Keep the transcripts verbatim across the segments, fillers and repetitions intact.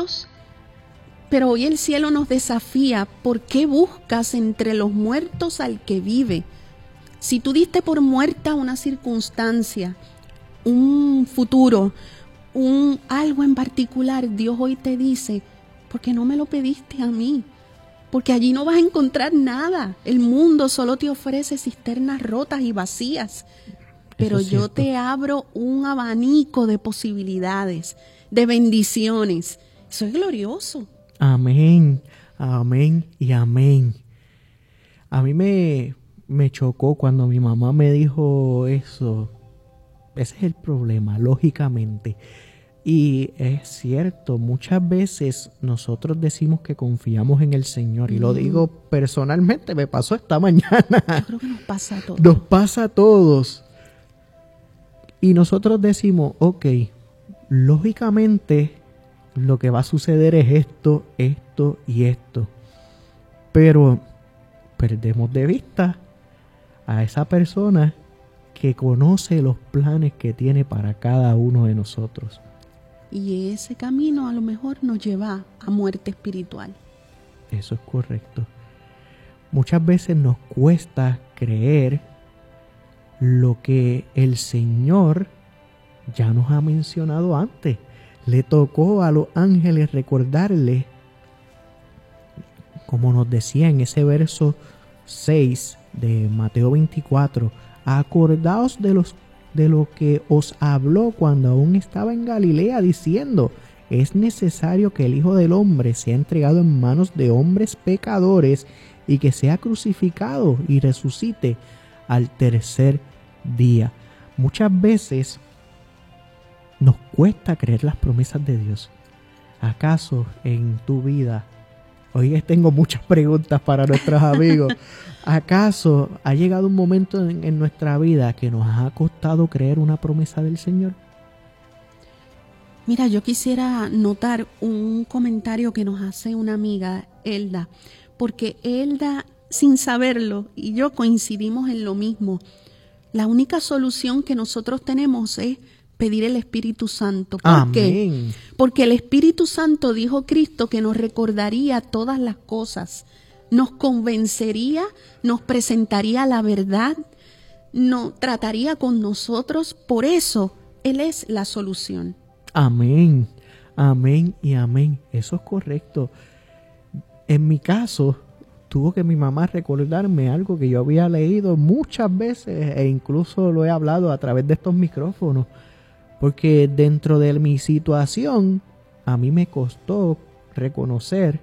muertos. Pero hoy el cielo nos desafía, ¿por qué buscas entre los muertos al que vive? Si tú diste por muerta una circunstancia, un futuro, un algo en particular, Dios hoy te dice, ¿por qué no me lo pediste a mí? Porque allí no vas a encontrar nada. El mundo solo te ofrece cisternas rotas y vacías. Pero yo te abro un abanico de posibilidades, de bendiciones. Eso es glorioso. Amén, amén y amén. A mí me, me chocó cuando mi mamá me dijo eso. Ese es el problema, lógicamente. Y es cierto, muchas veces nosotros decimos que confiamos en el Señor. Y mm. lo digo personalmente, me pasó esta mañana. Yo creo que nos pasa a todos. Nos pasa a todos. Y nosotros decimos, ok, lógicamente lo que va a suceder es esto, esto y esto. Pero perdemos de vista a esa persona que conoce los planes que tiene para cada uno de nosotros. Y ese camino a lo mejor nos lleva a muerte espiritual. Eso es correcto. Muchas veces nos cuesta creer lo que el Señor ya nos ha mencionado antes. Le tocó a los ángeles recordarle, como nos decía en ese verso seis de Mateo veinticuatro, acordaos de, los, de lo que os habló cuando aún estaba en Galilea, diciendo, es necesario que el Hijo del Hombre sea entregado en manos de hombres pecadores y que sea crucificado y resucite al tercer día. Muchas veces nos cuesta creer las promesas de Dios. ¿Acaso en tu vida, hoy tengo muchas preguntas para nuestros amigos, ¿acaso ha llegado un momento en, en nuestra vida que nos ha costado creer una promesa del Señor? Mira, yo quisiera notar un comentario que nos hace una amiga, Elda, porque Elda, sin saberlo, y yo coincidimos en lo mismo. La única solución que nosotros tenemos es pedir el Espíritu Santo. ¿Por Amén. qué? Porque el Espíritu Santo, dijo Cristo, que nos recordaría todas las cosas, nos convencería, nos presentaría la verdad, nos trataría con nosotros. Por eso, Él es la solución. Amén, amén y amén. Eso es correcto. En mi caso, tuvo que mi mamá recordarme algo que yo había leído muchas veces e incluso lo he hablado a través de estos micrófonos. Porque dentro de mi situación, a mí me costó reconocer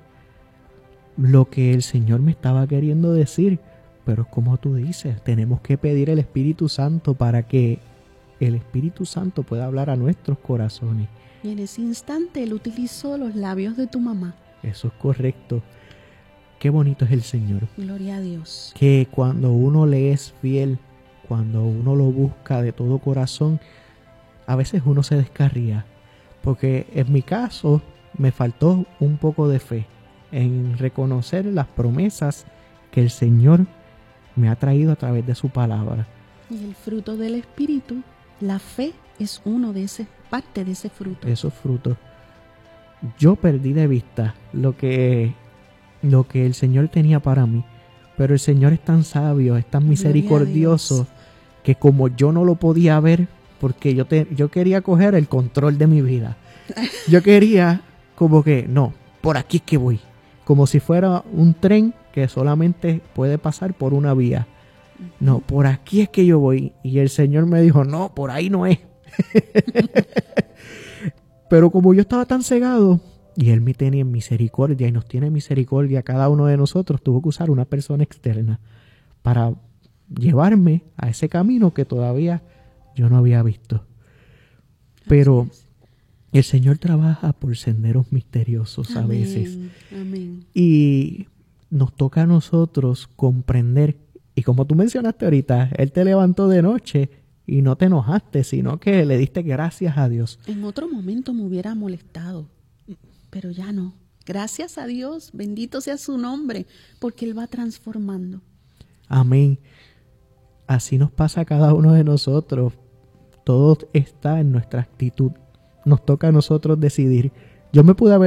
lo que el Señor me estaba queriendo decir. Pero como tú dices, tenemos que pedir el Espíritu Santo para que el Espíritu Santo pueda hablar a nuestros corazones. Y en ese instante Él utilizó los labios de tu mamá. Eso es correcto. Qué bonito es el Señor. Gloria a Dios. Que cuando uno le es fiel, cuando uno lo busca de todo corazón, a veces uno se descarría, porque en mi caso me faltó un poco de fe en reconocer las promesas que el Señor me ha traído a través de su palabra. Y el fruto del Espíritu, la fe, es uno de ese, parte de ese fruto. Esos frutos. Yo perdí de vista lo que, lo que el Señor tenía para mí, pero el Señor es tan sabio, es tan misericordioso, que como yo no lo podía ver, porque yo, te, yo quería coger el control de mi vida. Yo quería como que, no, por aquí es que voy. Como si fuera un tren que solamente puede pasar por una vía. No, por aquí es que yo voy. Y el Señor me dijo, no, por ahí no es. Pero como yo estaba tan cegado, y Él me tenía misericordia y nos tiene misericordia a cada uno de nosotros, tuvo que usar una persona externa para llevarme a ese camino que todavía yo no había visto. Pero el Señor trabaja por senderos misteriosos a Amén, veces. amén. Y nos toca a nosotros comprender. Y como tú mencionaste ahorita, Él te levantó de noche y no te enojaste, sino que le diste gracias a Dios. En otro momento me hubiera molestado, pero ya no. Gracias a Dios, bendito sea su nombre, porque Él va transformando. Amén. Así nos pasa a cada uno de nosotros. Todo está en nuestra actitud. Nos toca a nosotros decidir. Yo me pude haber